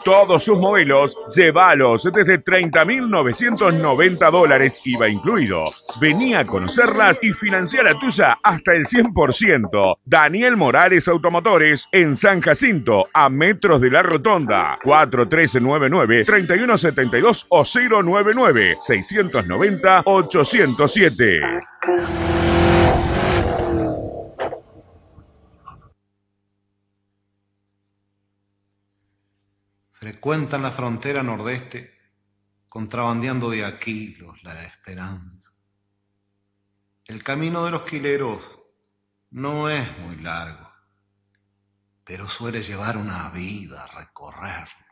Todos sus modelos, llévalos desde $30.990, IVA incluido. Vení a conocerlas y financia la tuya hasta el 100%. Daniel Morales Automotores, en San Jacinto, a metros de la Rotonda. 4399-3172 o 099-690-807. Frecuentan la frontera nordeste, contrabandeando de Aquilos la esperanza. El camino de los quileros no es muy largo, pero suele llevar una vida a recorrerlo.